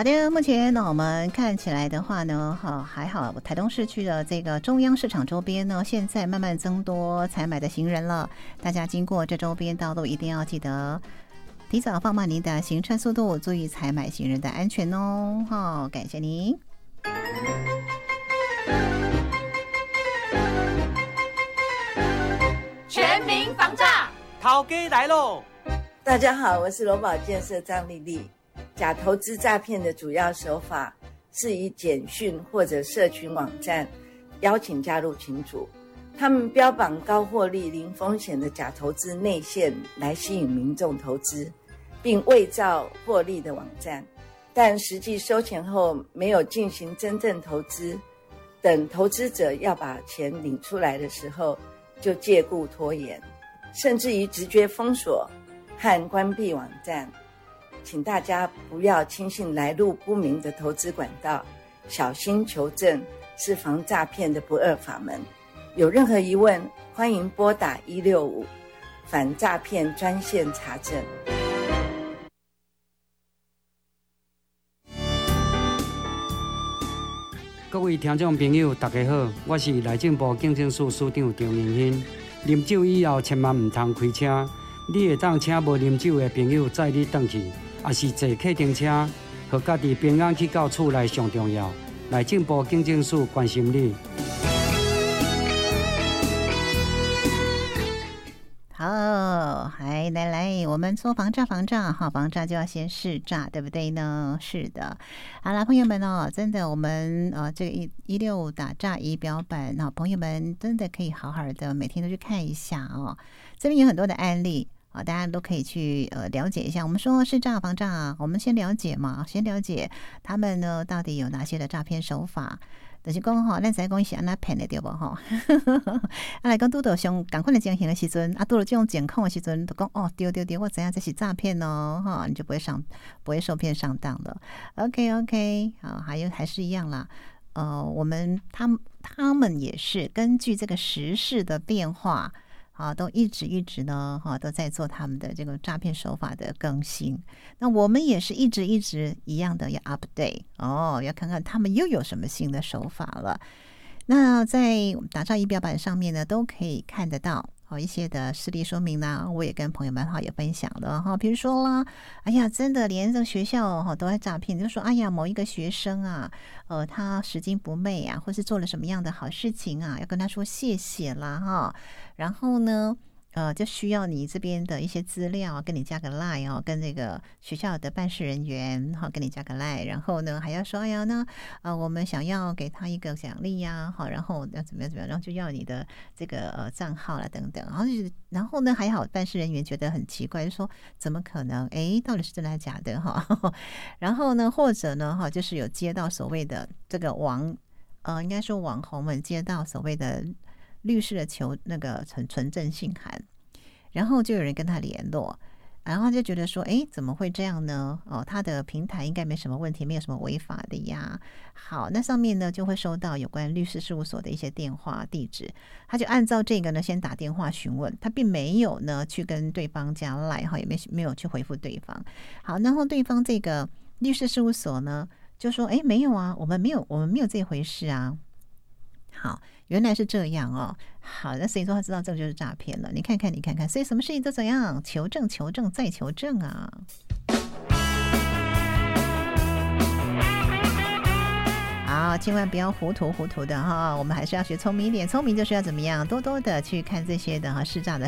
好的，目前呢，我们看起来的话呢，还好，台东市区的这个中央市场周边呢，现在慢慢增多采买的行人了。大家经过这周边道路，一定要记得提早放慢您的行车速度，注意采买行人的安全哦。好，感谢您。 全民防诈， 头家来喽！ 大家好，我是罗宝建设张丽丽。假投资诈骗的主要手法是以简讯或者社群网站邀请加入群组，他们标榜高获利、零风险的假投资内线来吸引民众投资，并伪造获利的网站，但实际收钱后没有进行真正投资，等投资者要把钱领出来的时候，就借故拖延，甚至于直接封锁和关闭网站。请大家不要轻信来路不明的投资管道，小心求证，是防诈骗的不二法门。有任何疑问，欢迎拨打165反诈骗专线查证。 各位听众朋友大家好，我是内政部警政署署长张明兴。啉酒以后千万唔通开车，你会当请无啉酒的朋友载你回去，也是坐客停车，和家己平安去到厝内上重要。内政部警政署关心你。 好，来，我们说防诈，好，防诈就要先试诈，对不对呢？是的，好啦，朋友们哦，真的，我们这个165打诈仪表板，朋友们真的可以好好的每天都去看一下哦。这边有很多的案例大家都可以去了解一下。我们说试诈防诈，我们先了解他们呢到底有哪些的诈骗手法。就是讲咱知讲是安那骗的对无来讲拄到上同款的情形的时阵，拄到这种情况的时阵，就讲对，我知影这是诈骗哦你就不会受骗上当了。OK 好，还是一样啦。他们也是根据这个时事的变化都一直呢都在做他们的这个诈骗手法的更新。那我们也是一直一样的要 update 要看看他们又有什么新的手法了。那在打诈仪表板上面呢，都可以看得到一些的事例说明啦，我也跟朋友们也分享了比如说啦，哎呀，真的连这个学校都在诈骗，就说哎呀，某一个学生他拾金不昧啊，或是做了什么样的好事情啊，要跟他说谢谢啦然后呢就需要你这边的一些资料，跟你加个 line 跟那个学校的办事人员跟你加个 line， 然后呢还要说哎呀那我们想要给他一个奖励呀然后要怎么样，然后就要你的这个账号啦等等，然后呢还好办事人员觉得很奇怪，就说怎么可能到底是真的还是假的然后呢或者呢就是有接到所谓的这个应该说网红们接到所谓的律师的求那个存证信函，然后就有人跟他联络，然后就觉得说怎么会这样呢他的平台应该没什么问题，没有什么违法的呀。好，那上面呢就会收到有关律师事务所的一些电话地址，他就按照这个呢先打电话询问，他并没有呢去跟对方加赖也没有去回复对方。好，然后对方这个律师事务所呢就说没有啊，我们没有这回事啊。好，原来是这样好，那所以说他知道这个就是诈骗了。你看看，所以什么事情都怎样求证再求证啊。好，千万不要糊涂的我们还是要学聪明一点。聪明就是要怎么样，多多的去看这些的试诈的